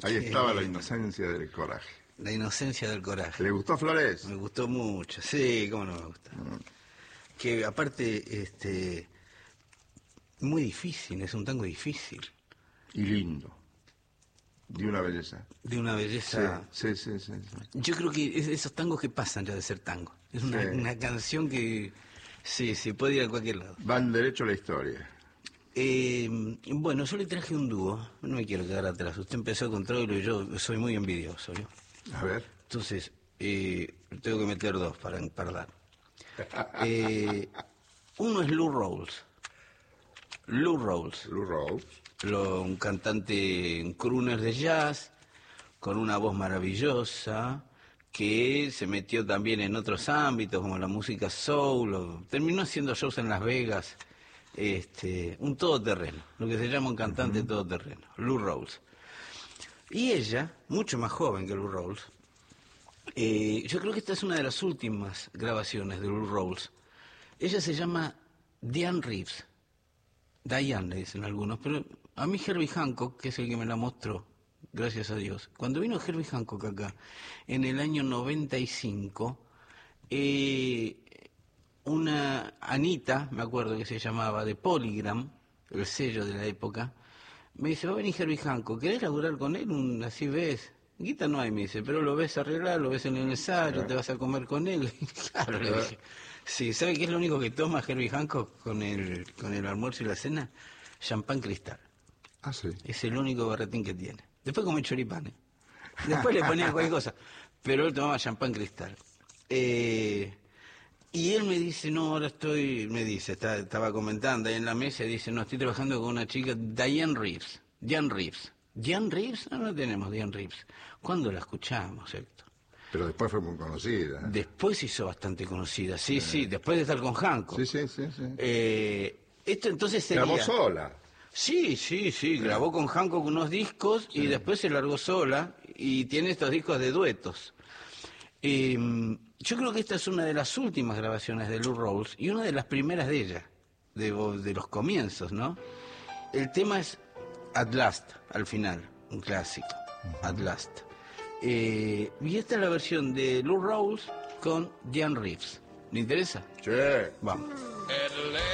Ahí estaba la inocencia del coraje. La inocencia del coraje. ¿Le gustó Flores? Me gustó mucho, sí, cómo no me gusta. Que aparte, muy difícil, es un tango difícil. Y lindo. De una belleza. De una belleza. Sí. Yo creo que es esos tangos que pasan ya de ser tango. Es una canción que se puede ir a cualquier lado. Van derecho a la historia. Bueno, yo le traje un dúo, no me quiero quedar atrás. Usted empezó con Troilo y yo soy muy envidioso, ¿yo? A ver. Entonces, tengo que meter dos para dar. Uno es Lou Rawls. Lou Rawls. Un cantante, un crooner de jazz, con una voz maravillosa, que se metió también en otros ámbitos, como la música soul, terminó haciendo shows en Las Vegas, un todoterreno, lo que se llama un cantante todoterreno, Lou Rawls. Y ella, mucho más joven que Lou Rawls, yo creo que esta es una de las últimas grabaciones de Lou Rawls. Ella se llama Diane Reeves. Diane le dicen algunos, pero a mí Herbie Hancock, que es el que me la mostró, gracias a Dios, cuando vino Herbie Hancock acá, en el año 95, una Anita, me acuerdo que se llamaba, de Polygram, el sello de la época, me dice, va a venir Herbie Hancock, ¿querés laburar con él? Así ves, guita no hay, me dice, pero lo ves arreglar, lo ves en el ensayo, te vas a comer con él. Claro, le dije. Sí, ¿sabe qué es lo único que toma Herbie Hancock con el almuerzo y la cena? Champán Cristal. Ah, sí. Es el único berretín que tiene. Después come choripanes. Después le ponía cualquier cosa. Pero él tomaba champán Cristal. Y él me dice, no, ahora estaba comentando ahí en la mesa, dice, no, estoy trabajando con una chica, Diane Reeves. Diane Reeves? No tenemos Diane Reeves. ¿Cuándo la escuchamos, Héctor? Pero después fue muy conocida. Después hizo bastante conocida, sí, después de estar con Hancock. Sí. Esto entonces sería... Grabó sola. Sí, grabó con Hancock unos discos y después se largó sola y tiene estos discos de duetos. Yo creo que esta es una de las últimas grabaciones de Lou Rawls y una de las primeras de ella, de los comienzos, ¿no? El tema es At Last, al final, un clásico, At Last. Y esta es la versión de Lou Rawls con Diane Reeves. ¿Le interesa? Sí. Vamos.